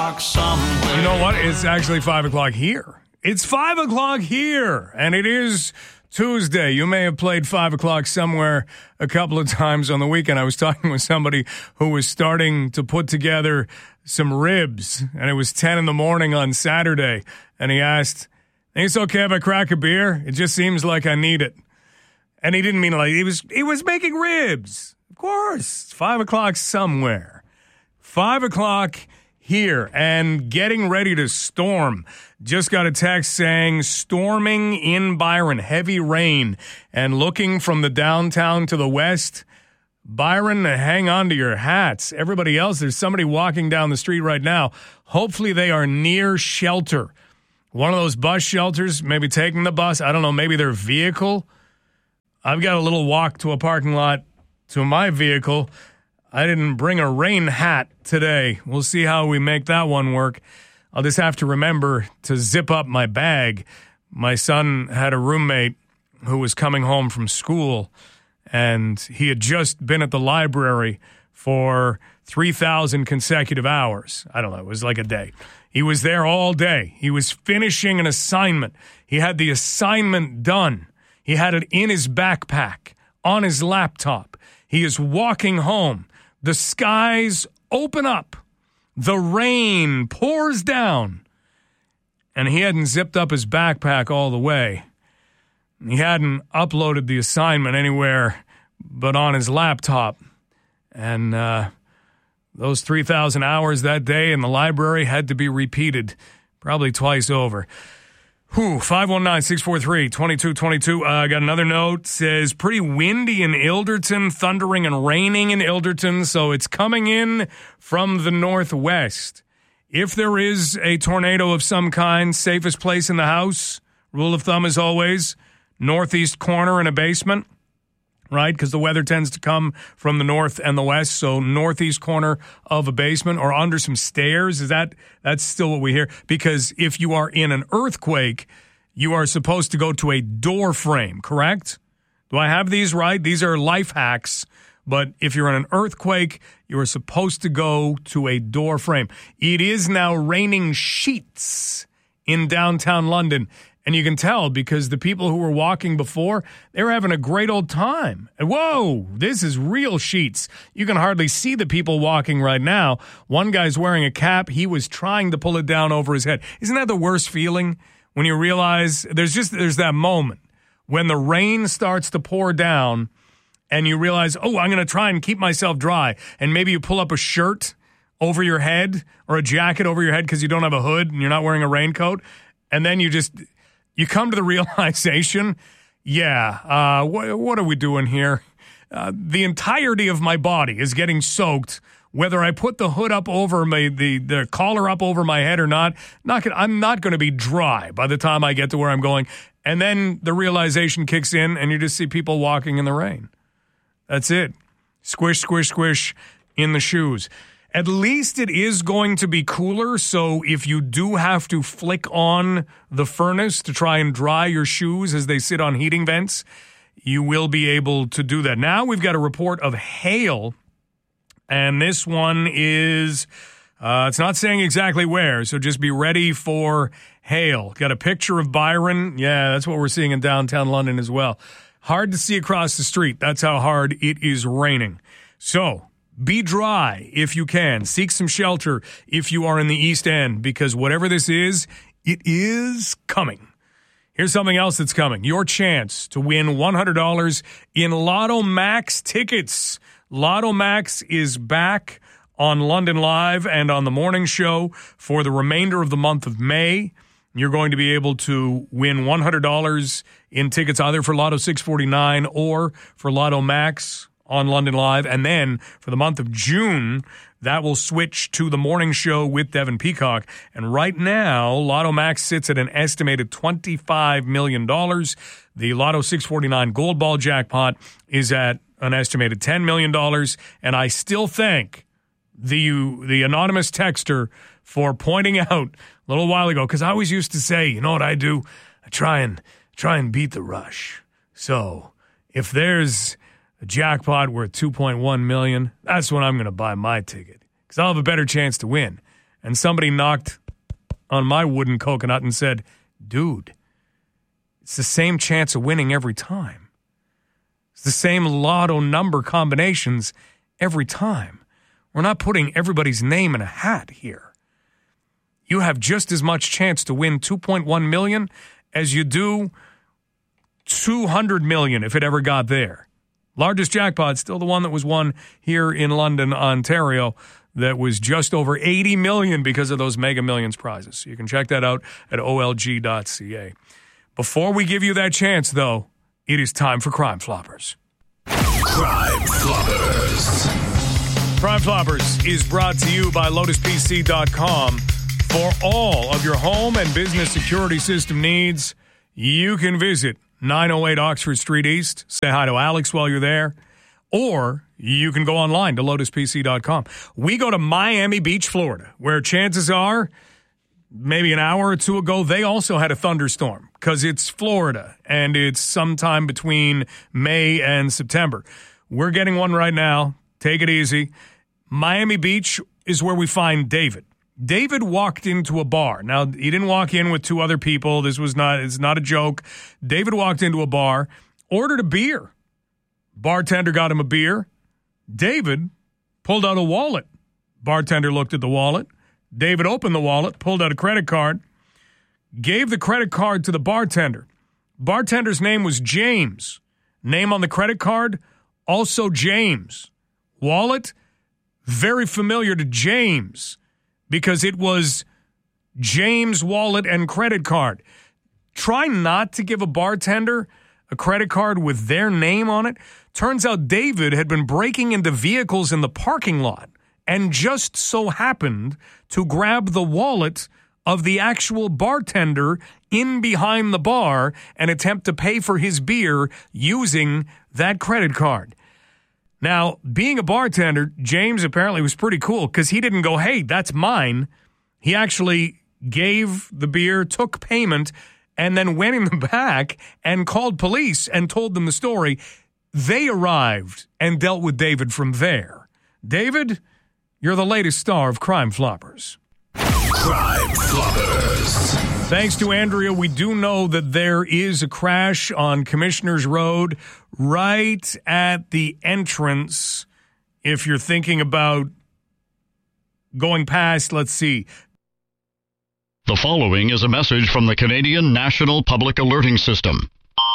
o'clock somewhere. You know what? It's actually 5 o'clock here. It's 5 o'clock here, and it is Tuesday. You may have played 5 o'clock somewhere a couple of times on the weekend. I was talking with somebody who was starting to put together some ribs, and it was 10 in the morning on Saturday, and he asked, "Think it's okay if I crack a beer? It just seems like I need it." And he didn't mean like he was making ribs. Of course, it's 5 o'clock somewhere. 5 o'clock here and getting ready to storm. Just got a text saying storming in Byron, heavy rain, and looking from the downtown to the west. Byron, hang on to your hats. Everybody else, there's somebody walking down the street right now. Hopefully they are near shelter. One of those bus shelters, maybe taking the bus. I don't know, maybe their vehicle. I've got a little walk to a parking lot to my vehicle. I didn't bring a rain hat today. We'll see how we make that one work. I'll just have to remember to zip up my bag. My son had a roommate who was coming home from school, and he had just been at the library for 3,000 consecutive hours. I don't know, it was like a day. He was there all day. He was finishing an assignment. He had the assignment done. He had it in his backpack, on his laptop. He is walking home. The skies open up. The rain pours down. And he hadn't zipped up his backpack all the way. He hadn't uploaded the assignment anywhere but on his laptop. And those 3,000 hours that day in the library had to be repeated probably twice over. 519-643-2222. I got another note. Says pretty windy in Ilderton, thundering and raining in Ilderton, so it's coming in from the northwest. If there is a tornado of some kind, safest place in the house, rule of thumb is always northeast corner in a basement, right? Because the weather tends to come from the north and the west, so northeast corner of a basement or under some stairs. That's still what we hear? Because if you are in an earthquake, you are supposed to go to a door frame, correct? Do I have these right? These are life hacks, but if you're in an earthquake, you are supposed to go to a door frame. It is now raining sheets in downtown London. And you can tell because the people who were walking before, they were having a great old time. And whoa, this is real sheets. You can hardly see the people walking right now. One guy's wearing a cap. He was trying to pull it down over his head. Isn't that the worst feeling when you realize there's that moment when the rain starts to pour down and you realize, oh, I'm going to try and keep myself dry. And maybe you pull up a shirt over your head or a jacket over your head because you don't have a hood and you're not wearing a raincoat. And then you come to the realization, what are we doing here? The entirety of my body is getting soaked, whether I put the hood up over the collar up over my head or not. I'm not going to be dry by the time I get to where I'm going. And then the realization kicks in, and you just see people walking in the rain. That's it. Squish, squish, squish in the shoes. At least it is going to be cooler, so if you do have to flick on the furnace to try and dry your shoes as they sit on heating vents, you will be able to do that. Now we've got a report of hail, and this one is, it's not saying exactly where, so just be ready for hail. Got a picture of Byron. Yeah, that's what we're seeing in downtown London as well. Hard to see across the street. That's how hard it is raining. So be dry if you can. Seek some shelter if you are in the East End, because whatever this is, it is coming. Here's something else that's coming. Your chance to win $100 in Lotto Max tickets. Lotto Max is back on London Live and on the morning show for the remainder of the month of May. You're going to be able to win $100 in tickets either for Lotto 649 or for Lotto Max on London Live. And then for the month of June, that will switch to the morning show with Devin Peacock. And right now, Lotto Max sits at an estimated $25 million. The Lotto 649 Gold Ball jackpot is at an estimated $10 million. And I still thank the anonymous texter for pointing out a little while ago, because I always used to say, you know what I do? I try and beat the rush. So if there's a jackpot worth $2.1 million, that's when I'm going to buy my ticket, because I'll have a better chance to win. and somebody knocked on my wooden coconut and said, dude, it's the same chance of winning every time. It's the same lotto number combinations every time. We're not putting everybody's name in a hat here. You have just as much chance to win $2.1 million as you do $200 million if it ever got there. Largest jackpot, still the one that was won here in London, Ontario, that was just over $80 million because of those Mega Millions prizes. You can check that out at olg.ca. Before we give you that chance, though, it is time for Crime Floppers. Crime Floppers. Crime Floppers is brought to you by LotusPC.com. For all of your home and business security system needs, you can visit 908 Oxford Street East. Say hi to Alex while you're there. Or you can go online to LotusPC.com. We go to Miami Beach, Florida, where chances are maybe an hour or two ago, they also had a thunderstorm because it's Florida and it's sometime between May and September. We're getting one right now. Take it easy. Miami Beach is where we find David. David walked into a bar. Now, he didn't walk in with two other people. It's not a joke. David walked into a bar, ordered a beer. Bartender got him a beer. David pulled out a wallet. Bartender looked at the wallet. David opened the wallet, pulled out a credit card, gave the credit card to the bartender. Bartender's name was James. Name on the credit card, also James. Wallet, very familiar to James because it was James' wallet and credit card. Try not to give a bartender a credit card with their name on it. Turns out David had been breaking into vehicles in the parking lot and just so happened to grab the wallet of the actual bartender in behind the bar and attempt to pay for his beer using that credit card. Now, being a bartender, James apparently was pretty cool because he didn't go, hey, that's mine. He actually gave the beer, took payment, and then went in the back and called police and told them the story. They arrived and dealt with David from there. David, you're the latest star of Crime Floppers. Crime Floppers. Thanks to Andrea, we do know that there is a crash on Commissioners Road right at the entrance. If you're thinking about going past, let's see. The following is a message from the Canadian National Public Alerting System.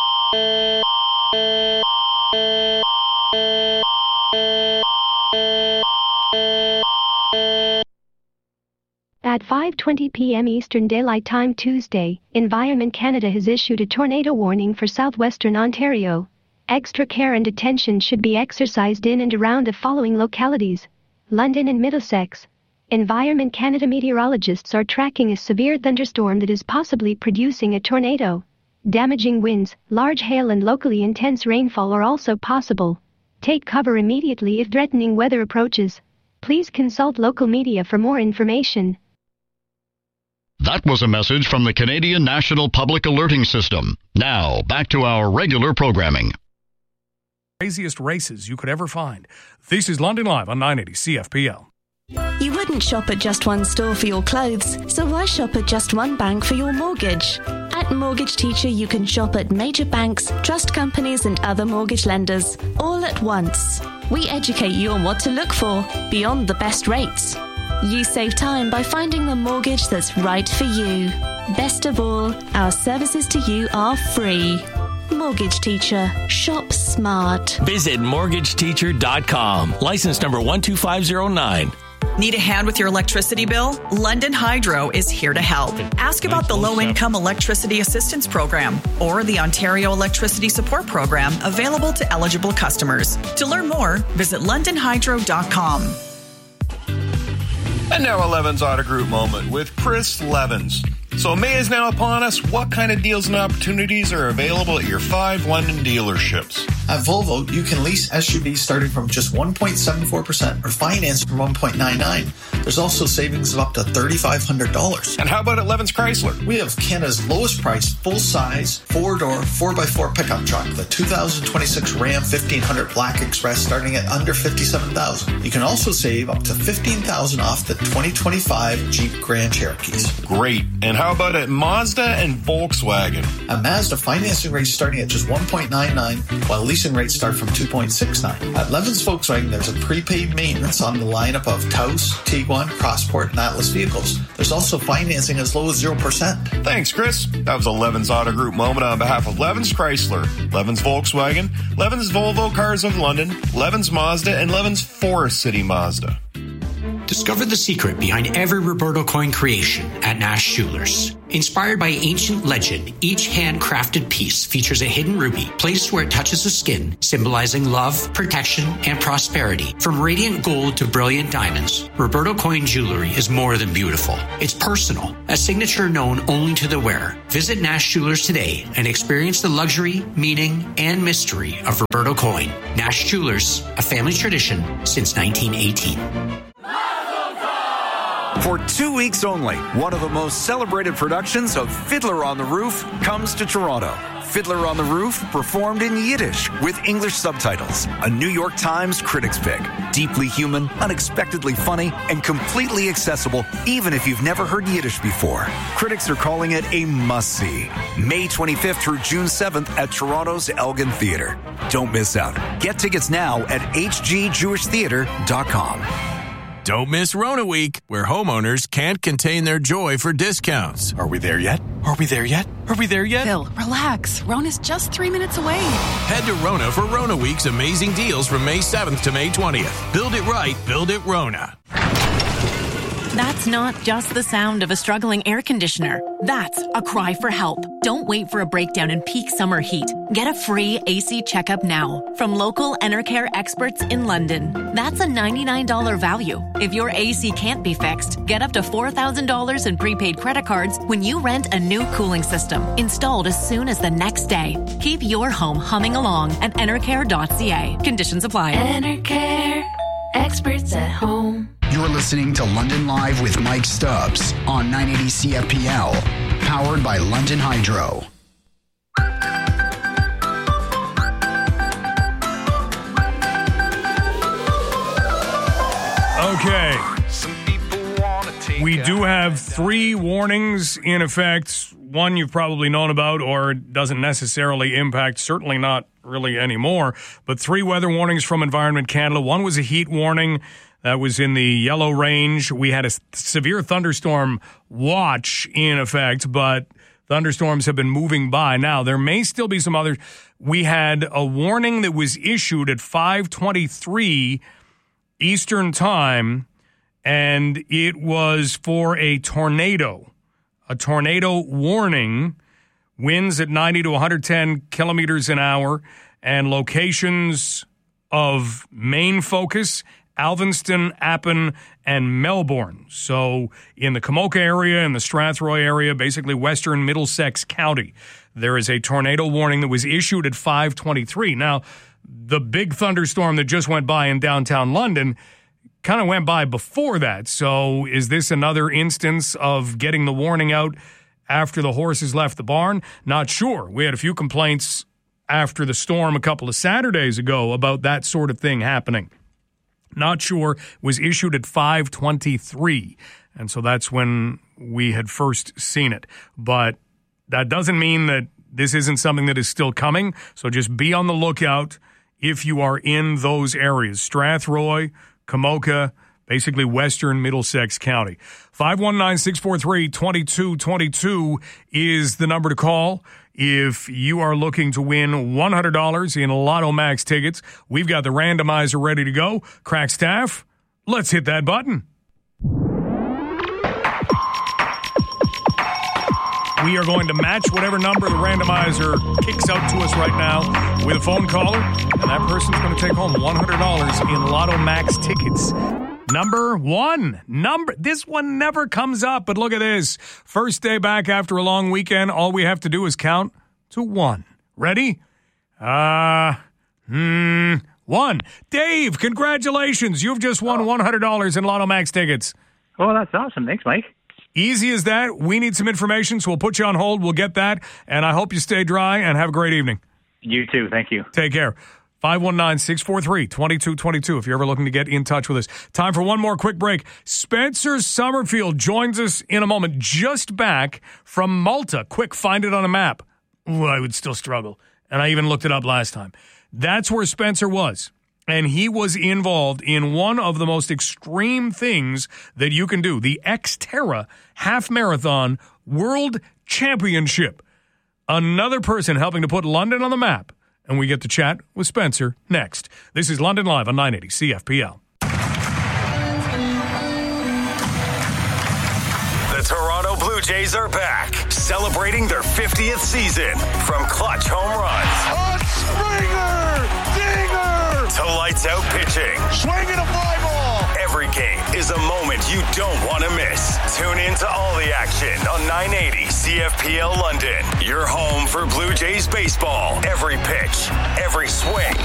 At 5:20 p.m. Eastern Daylight Time Tuesday, Environment Canada has issued a tornado warning for southwestern Ontario. Extra care and attention should be exercised in and around the following localities: London and Middlesex. Environment Canada meteorologists are tracking a severe thunderstorm that is possibly producing a tornado. Damaging winds, large hail and locally intense rainfall are also possible. Take cover immediately if threatening weather approaches. Please consult local media for more information. That was a message from the Canadian National Public Alerting System. Now, back to our regular programming. Craziest races you could ever find. This is London Live on 980 CFPL. You wouldn't shop at just one store for your clothes, so why shop at just one bank for your mortgage? At Mortgage Teacher, you can shop at major banks, trust companies and other mortgage lenders, all at once. We educate you on what to look for, beyond the best rates. You save time by finding the mortgage that's right for you. Best of all, our services to you are free. Mortgage Teacher. Shop smart. Visit mortgageteacher.com. License number 12509. Need a hand with your electricity bill? London Hydro is here to help. Ask about the Low-Income Electricity Assistance Program or the Ontario Electricity Support Program available to eligible customers. To learn more, visit londonhydro.com. And now 11's Auto Group Moment with Chris Levins. So May is now upon us. What kind of deals and opportunities are available at your 5 London dealerships? At Volvo, you can lease SUVs starting from just 1.74% or finance from 1.99%. There's also savings of up to $3,500. And how about at Levins Chrysler? We have Canada's lowest priced, full-size, 4-door, 4x4 pickup truck, the 2026 Ram 1500 Black Express starting at under $57,000. You can also save up to $15,000 off the 2025 Jeep Grand Cherokees. Great. And how about at Mazda and Volkswagen? At Mazda, financing rates starting at just 1.99%, while leasing rates start from 2.69%. At Levins Volkswagen, there's a prepaid maintenance on the lineup of Taos, Tiguan, Crossport, and Atlas vehicles. There's also financing as low as 0%. Thanks, Chris. That was a Levins Auto Group moment on behalf of Levins Chrysler, Levins Volkswagen, Levins Volvo Cars of London, Levins Mazda, and Levins Forest City Mazda. Discover the secret behind every Roberto coin creation at Nash Jewelers. Inspired by ancient legend, each handcrafted piece features a hidden ruby placed where it touches the skin, symbolizing love, protection, and prosperity. From radiant gold to brilliant diamonds, Roberto coin jewelry is more than beautiful. It's personal, a signature known only to the wearer. Visit Nash Jewelers today and experience the luxury, meaning, and mystery of Roberto coin. Nash Jewelers, a family tradition since 1918. For 2 weeks only, one of the most celebrated productions of Fiddler on the Roof comes to Toronto. Fiddler on the Roof, performed in Yiddish with English subtitles. A New York Times critics pick. Deeply human, unexpectedly funny, and completely accessible, even if you've never heard Yiddish before. Critics are calling it a must-see. May 25th through June 7th at Toronto's Elgin Theatre. Don't miss out. Get tickets now at hgjewishtheatre.com. Don't miss Rona Week, where homeowners can't contain their joy for discounts. Are we there yet? Are we there yet? Are we there yet? Bill, relax. Rona's just 3 minutes away. Head to Rona for Rona Week's amazing deals from May 7th to May 20th. Build it right, build it Rona. That's not just the sound of a struggling air conditioner. That's a cry for help. Don't wait for a breakdown in peak summer heat. Get a free AC checkup now from local Enercare experts in London. That's a $99 value. If your AC can't be fixed, get up to $4,000 in prepaid credit cards when you rent a new cooling system, installed as soon as the next day. Keep your home humming along at enercare.ca. Conditions apply. Enercare, experts at home. You're listening to London Live with Mike Stubbs on 980 CFPL, powered by London Hydro. Okay. We do have 3 warnings in effect. One you've probably known about or doesn't necessarily impact, certainly not really anymore, but 3 weather warnings from Environment Canada. One was a heat warning. That was in the yellow range. We had a severe thunderstorm watch in effect, but thunderstorms have been moving by. Now, there may still be some others. We had a warning that was issued at 5:23 Eastern Time, and it was for a tornado warning, winds at 90 to 110 kilometers an hour, and locations of main focus, Alvinston, Appin, and Melbourne. So in the Kamoka area and the Strathroy area, basically western Middlesex County, there is a tornado warning that was issued at 5:23. Now, the big thunderstorm that just went by in downtown London kind of went by before that. So is this another instance of getting the warning out after the horses left the barn? Not sure. We had a few complaints after the storm a couple of Saturdays ago about that sort of thing happening. Not sure. Was issued at 5:23. And so that's when we had first seen it. But that doesn't mean that this isn't something that is still coming. So just be on the lookout if you are in those areas. Strathroy, Kamoka, basically western Middlesex County. 519-643-2222 is the number to call if you are looking to win $100 in Lotto Max tickets. We've got the randomizer ready to go. Crack staff, let's hit that button. We are going to match whatever number the randomizer kicks out to us right now with a phone caller, and that person's going to take home $100 in Lotto Max tickets. Number 1. This one never comes up, but look at this. First day back after a long weekend. All we have to do is count to 1. Ready? 1. Dave, congratulations. You've just won $100 in Lotto Max tickets. Oh, that's awesome. Thanks, Mike. Easy as that. We need some information, so we'll put you on hold. We'll get that, and I hope you stay dry and have a great evening. You too. Thank you. Take care. 519-643-2222 if you're ever looking to get in touch with us. Time for one more quick break. Spencer Summerfield joins us in a moment, just back from Malta. Quick, find it on a map. Ooh, I would still struggle, and I even looked it up last time. That's where Spencer was, and he was involved in one of the most extreme things that you can do, the Xterra Half Marathon World Championship. Another person helping to put London on the map. And we get to chat with Spencer next. This is London Live on 980 CFPL. The Toronto Blue Jays are back, celebrating their 50th season. From clutch home runs, Springer, dinger, to lights out pitching, swinging a fly ball. Every game is a moment you don't want to miss. Tune in to all the action on 980 CFPL London. Your home for Blue Jays baseball. Every pitch, every swing.